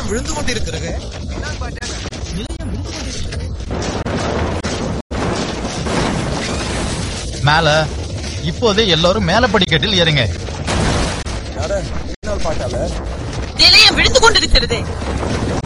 விழுந்து கொண்டிருக்கிறது. மேல இப்போதே எல்லாரும் மேல படிக்கட்டில் ஏறுங்க. பாட்டால நிலையம் விழுந்து கொண்டிருக்கிறது.